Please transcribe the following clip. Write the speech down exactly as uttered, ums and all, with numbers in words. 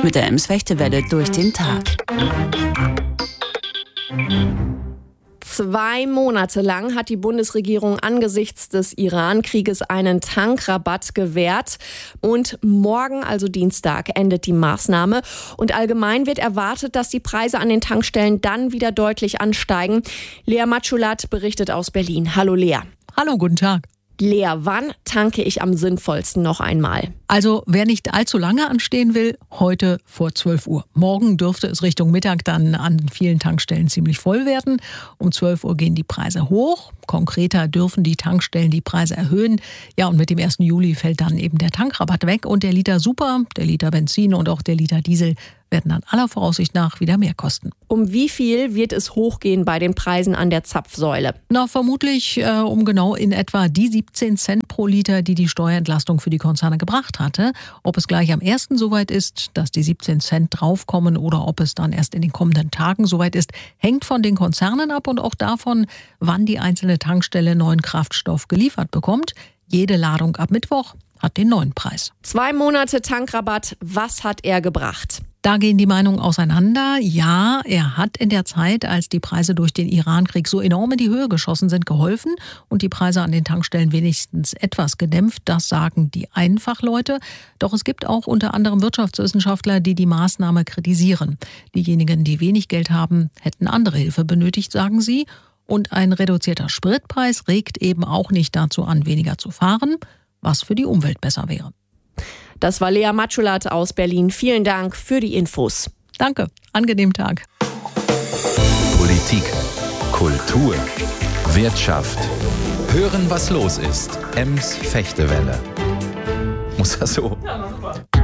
mit der Ems-Fechte-Welle durch den Tag. Zwei Monate lang hat die Bundesregierung angesichts des Iran-Krieges einen Tankrabatt gewährt. Und morgen, also Dienstag, endet die Maßnahme. Und allgemein wird erwartet, dass die Preise an den Tankstellen dann wieder deutlich ansteigen. Lea Matschulat berichtet aus Berlin. Hallo Lea. Hallo, guten Tag. Lea, wann tanke ich am sinnvollsten noch einmal? Also wer nicht allzu lange anstehen will, heute vor zwölf Uhr. Morgen dürfte es Richtung Mittag dann an vielen Tankstellen ziemlich voll werden. Um zwölf Uhr gehen die Preise hoch. Konkreter dürfen die Tankstellen die Preise erhöhen. Ja, und mit dem ersten Juli fällt dann eben der Tankrabatt weg. Und der Liter Super, der Liter Benzin und auch der Liter Diesel werden dann aller Voraussicht nach wieder mehr kosten. Um wie viel wird es hochgehen bei den Preisen an der Zapfsäule? Na, vermutlich äh, um genau in etwa die siebzehn Cent pro Liter, die die Steuerentlastung für die Konzerne gebracht hatte. Ob es gleich am ersten soweit ist, dass die siebzehn Cent draufkommen oder ob es dann erst in den kommenden Tagen soweit ist, hängt von den Konzernen ab und auch davon, wann die einzelne Tankstelle neuen Kraftstoff geliefert bekommt. Jede Ladung ab Mittwoch hat den neuen Preis. Zwei Monate Tankrabatt, was hat er gebracht? Da gehen die Meinungen auseinander. Ja, er hat in der Zeit, als die Preise durch den Iran-Krieg so enorm in die Höhe geschossen sind, geholfen und die Preise an den Tankstellen wenigstens etwas gedämpft. Das sagen die Einfachleute. Doch es gibt auch unter anderem Wirtschaftswissenschaftler, die die Maßnahme kritisieren. Diejenigen, die wenig Geld haben, hätten andere Hilfe benötigt, sagen sie. Und ein reduzierter Spritpreis regt eben auch nicht dazu an, weniger zu fahren, was für die Umwelt besser wäre. Das war Lea Matschulat aus Berlin. Vielen Dank für die Infos. Danke, angenehmen Tag. Politik, Kultur, Wirtschaft. Hören, was los ist. Ems Fechtewelle. Muss das so? Ja, super.